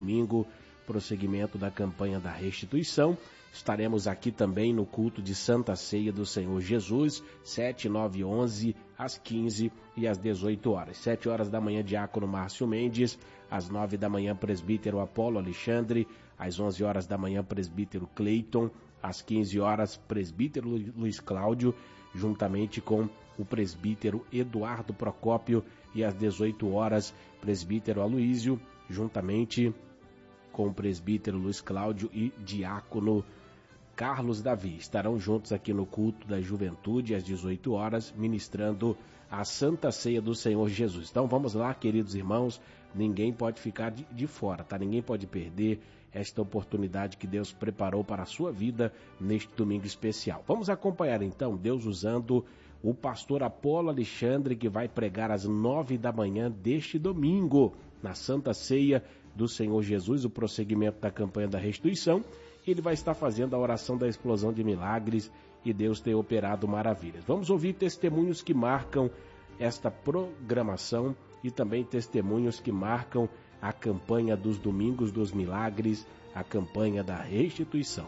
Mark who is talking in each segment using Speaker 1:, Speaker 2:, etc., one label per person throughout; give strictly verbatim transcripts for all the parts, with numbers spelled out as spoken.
Speaker 1: domingo, prosseguimento da campanha da restituição. Estaremos aqui também no culto de Santa Ceia do Senhor Jesus, sete, nove, onze, às quinze e às dezoito horas. sete horas da manhã, diácono Márcio Mendes, às nove da manhã, presbítero Apolo Alexandre, às onze horas da manhã, presbítero Cleiton, às quinze horas, presbítero Luiz Cláudio, juntamente com o presbítero Eduardo Procópio, e às dezoito horas, presbítero Aloísio, juntamente com o presbítero Luiz Cláudio e diácono Carlos Davi. Estarão juntos aqui no culto da juventude às dezoito horas, ministrando a Santa Ceia do Senhor Jesus. Então vamos lá, queridos irmãos, ninguém pode ficar de, de fora, tá? Ninguém pode perder esta oportunidade que Deus preparou para a sua vida neste domingo especial. Vamos acompanhar então Deus usando o pastor Apolo Alexandre, que vai pregar às nove da manhã deste domingo, na Santa Ceia do Senhor Jesus, o prosseguimento da campanha da restituição. Ele vai estar fazendo a oração da explosão de milagres e Deus tem operado maravilhas. Vamos ouvir testemunhos que marcam esta programação e também testemunhos que marcam a campanha dos Domingos dos Milagres, a campanha da restituição.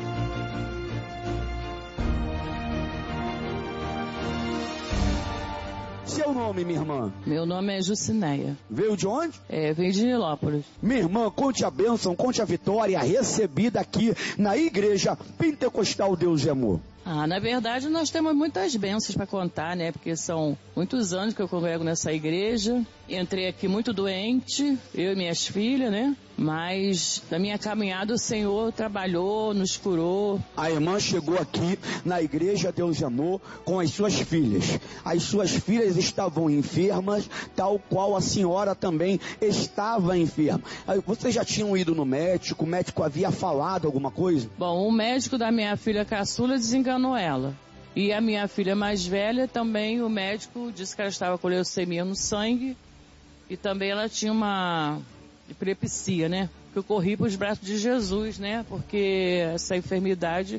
Speaker 2: Seu nome, minha irmã?
Speaker 3: Meu nome é Jucineia.
Speaker 2: Veio de onde?
Speaker 3: É, vem de Nilópolis.
Speaker 2: Minha irmã, conte a bênção, conte a vitória recebida aqui na Igreja Pentecostal Deus e Amor.
Speaker 3: Ah, na verdade nós temos muitas bênçãos para contar, né? Porque são muitos anos que eu congrego nessa igreja. Entrei aqui muito doente, eu e minhas filhas, né? Mas na minha caminhada o Senhor trabalhou, nos curou.
Speaker 2: A irmã chegou aqui na Igreja Deus e Amor com as suas filhas. As suas filhas estavam enfermas, tal qual a senhora também estava enferma. Vocês já tinham ido no médico? O médico havia falado alguma coisa?
Speaker 3: Bom, o médico da minha filha caçula desenganou ela. E a minha filha mais velha também, o médico disse que ela estava com leucemia no sangue e também ela tinha uma epilepsia, né? Que eu corri para os braços de Jesus, né? Porque essa enfermidade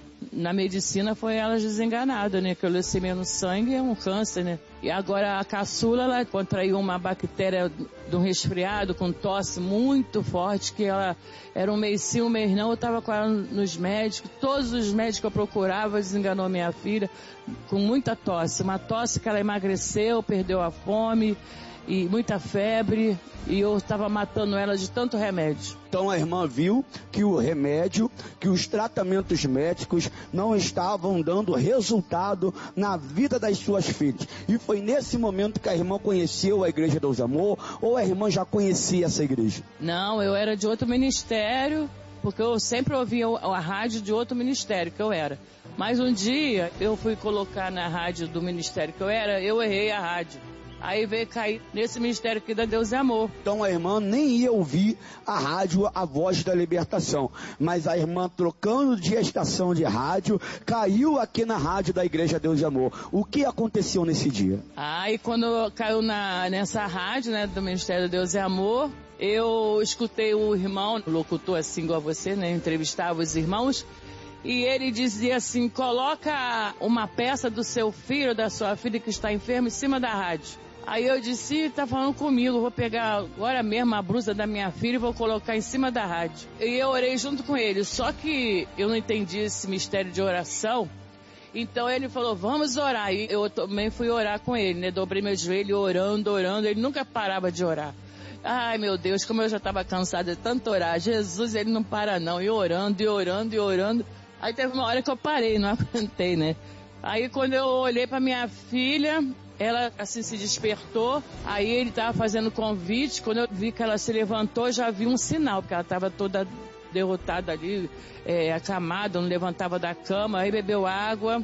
Speaker 3: na medicina foi ela desenganada, né? Que a leucemia no sangue é um câncer, né? E agora a caçula, ela contraiu uma bactéria de um resfriado com tosse muito forte, que ela era um mês sim, um mês não. Eu estava com ela nos médicos, todos os médicos que eu procurava desenganou minha filha com muita tosse, uma tosse que ela emagreceu, perdeu a fome e muita febre, e eu estava matando ela de tanto remédio.
Speaker 2: Então a irmã viu que o remédio, que os tratamentos médicos não estavam dando resultado na vida das suas filhas. E foi nesse momento que a irmã conheceu a Igreja Deus Amor, ou a irmã já conhecia essa igreja?
Speaker 3: Não, eu era de outro ministério, porque eu sempre ouvia a rádio de outro ministério que eu era. Mas um dia eu fui colocar na rádio do ministério que eu era, eu errei a rádio. Aí veio cair nesse ministério aqui da Deus e Amor.
Speaker 2: Então a irmã nem ia ouvir a rádio A Voz da Libertação, mas a irmã, trocando de estação de rádio, caiu aqui na rádio da Igreja Deus e Amor. O que aconteceu nesse dia?
Speaker 3: Aí quando caiu na, nessa rádio, né, do Ministério Deus e Amor, eu escutei o irmão, locutor assim igual você, né, entrevistava os irmãos, e ele dizia assim: coloca uma peça do seu filho ou da sua filha que está enferma em cima da rádio. Aí eu disse: está falando comigo, vou pegar agora mesmo a blusa da minha filha e vou colocar em cima da rádio. E eu orei junto com ele, só que eu não entendi esse mistério de oração. Então ele falou: vamos orar. E eu também fui orar com ele, né? Dobrei meu joelho orando, orando, ele nunca parava de orar. Ai meu Deus, como eu já estava cansada de tanto orar. Jesus, ele não para não, e orando, e orando, e orando. Aí teve uma hora que eu parei, não aguentei, né? Aí quando eu olhei para minha filha, ela assim se despertou, aí ele estava fazendo convite. Quando eu vi que ela se levantou, já vi um sinal, porque ela estava toda derrotada ali, é, acamada, não levantava da cama. Aí bebeu água.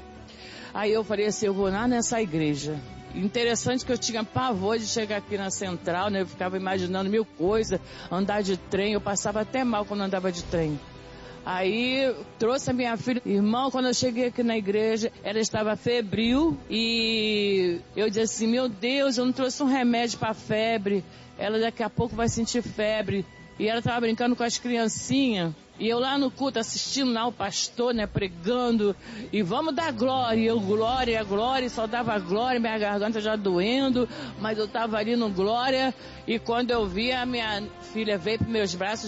Speaker 3: Aí eu falei assim: eu vou lá nessa igreja. Interessante que eu tinha pavor de chegar aqui na central, né? Eu ficava imaginando mil coisas, andar de trem, eu passava até mal quando andava de trem. Aí trouxe a minha filha. Irmão, quando eu cheguei aqui na igreja, ela estava febril e eu disse assim: meu Deus, eu não trouxe um remédio para febre. Ela daqui a pouco vai sentir febre. e ela estava brincando com as criancinhas. E eu lá no culto assistindo lá o pastor, né, pregando, e vamos dar glória, e eu glória, glória, e só dava glória, minha garganta já doendo, mas eu estava ali no glória, e quando eu vi, a minha filha veio para meus braços,